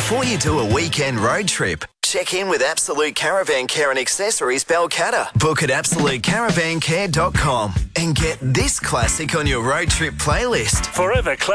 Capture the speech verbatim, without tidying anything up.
Before you do a weekend road trip, check in with Absolute Caravan Care and Accessories Balcatta. Book at absolute caravan care dot com and get this classic on your road trip playlist. Forever Classic.